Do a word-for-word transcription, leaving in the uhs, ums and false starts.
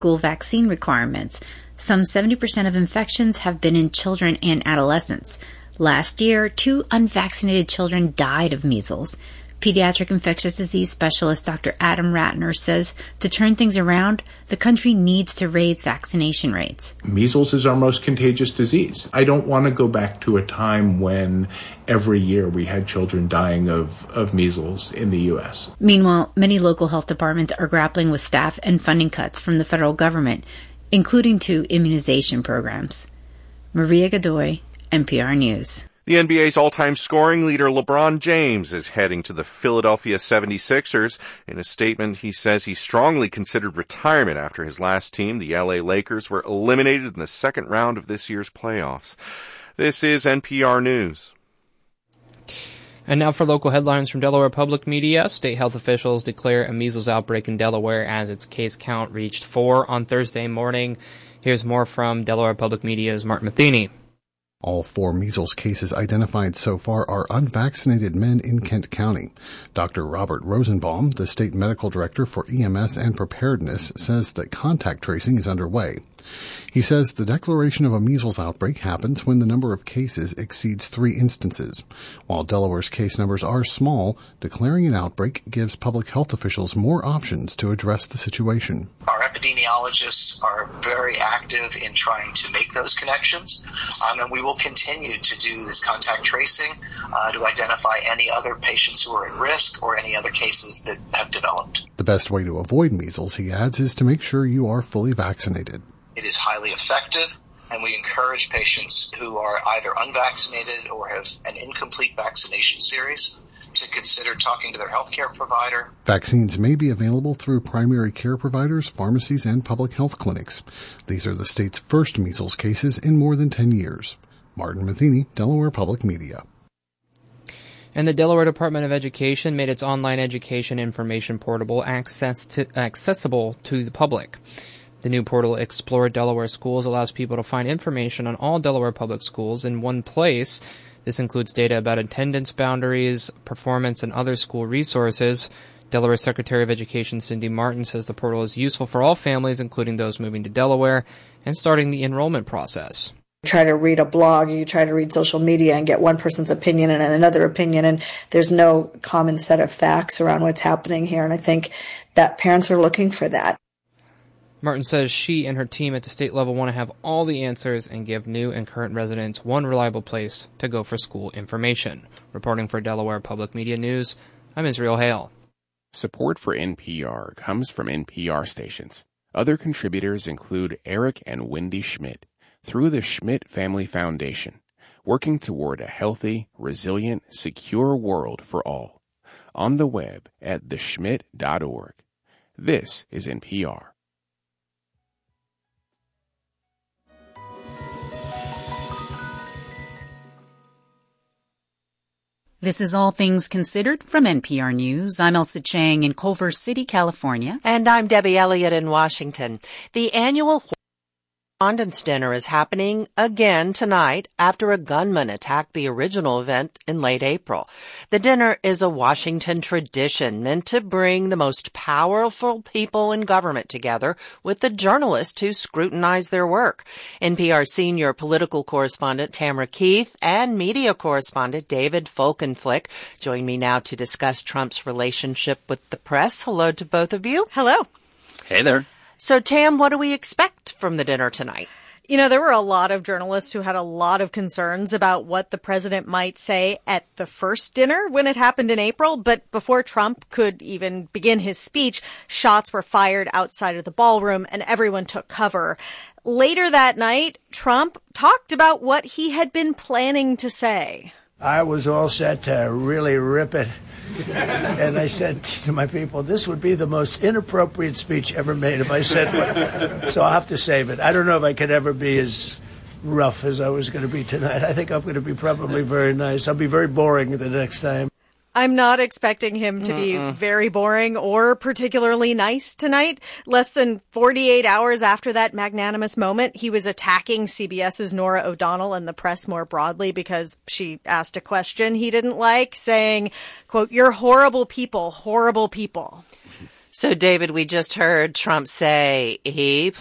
school vaccine requirements. Some seventy percent of infections have been in children and adolescents. Last year, two unvaccinated children died of measles. Pediatric infectious disease specialist Doctor Adam Ratner says to turn things around, the country needs to raise vaccination rates. Measles is our most contagious disease. I don't want to go back to a time when every year we had children dying of, of measles in the U S. Meanwhile, many local health departments are grappling with staff and funding cuts from the federal government, including to immunization programs. Maria Godoy, N P R News. The N B A's all-time scoring leader LeBron James is heading to the Philadelphia seventy-sixers. In a statement, he says he strongly considered retirement after his last team, the L A Lakers, were eliminated in the second round of this year's playoffs. This is N P R News. And now for local headlines from Delaware Public Media. State health officials declare a measles outbreak in Delaware as its case count reached four on Thursday morning. Here's more from Delaware Public Media's Martin Matheny. All four measles cases identified so far are unvaccinated men in Kent County. Doctor Robert Rosenbaum, the state medical director for E M S and preparedness, says that contact tracing is underway. He says the declaration of a measles outbreak happens when the number of cases exceeds three instances. While Delaware's case numbers are small, declaring an outbreak gives public health officials more options to address the situation. Our epidemiologists are very active in trying to make those connections, um, and we will continue to do this contact tracing uh, to identify any other patients who are at risk or any other cases that have developed. The best way to avoid measles, he adds, is to make sure you are fully vaccinated. It is highly effective, and we encourage patients who are either unvaccinated or have an incomplete vaccination series to consider talking to their healthcare provider. Vaccines may be available through primary care providers, pharmacies, and public health clinics. These are the state's first measles cases in more than ten years. Martin Matheny, Delaware Public Media. And the Delaware Department of Education made its online education information portal access to, accessible to the public. The new portal, Explore Delaware Schools, allows people to find information on all Delaware public schools in one place. This includes data about attendance boundaries, performance, and other school resources. Delaware Secretary of Education Cindy Martin says the portal is useful for all families, including those moving to Delaware, and starting the enrollment process. You try to read a blog, you try to read social media and get one person's opinion and another opinion, and there's no common set of facts around what's happening here, and I think that parents are looking for that. Martin says she and her team at the state level want to have all the answers and give new and current residents one reliable place to go for school information. Reporting for Delaware Public Media News, I'm Israel Hale. Support for N P R comes from N P R stations. Other contributors include Eric and Wendy Schmidt through the Schmidt Family Foundation, working toward a healthy, resilient, secure world for all. On the web at the schmidt dot org. This is N P R. This is All Things Considered from N P R News. I'm Elsa Chang in Culver City, California. And I'm Debbie Elliott in Washington. The annual Correspondents' Dinner is happening again tonight after a gunman attacked the original event in late April. The dinner is a Washington tradition meant to bring the most powerful people in government together with the journalists who scrutinize their work. N P R senior political correspondent Tamara Keith and media correspondent David Folkenflik join me now to discuss Trump's relationship with the press. Hello to both of you. Hello. Hey there. So, Tam, what do we expect from the dinner tonight? You know, there were a lot of journalists who had a lot of concerns about what the president might say at the first dinner when it happened in April. But before Trump could even begin his speech, shots were fired outside of the ballroom and everyone took cover. Later that night, Trump talked about what he had been planning to say. I was all set to really rip it. And I said to my people, this would be the most inappropriate speech ever made if I said what. So I'll have to save it. I don't know if I could ever be as rough as I was going to be tonight. I think I'm going to be probably very nice. I'll be very boring the next time. I'm not expecting him to be Mm-mm. very boring or particularly nice tonight. Less than forty-eight hours after that magnanimous moment, he was attacking CBS's Norah O'Donnell and the press more broadly because she asked a question he didn't like, saying, quote, "You're horrible people, horrible people." So, David, we just heard Trump say he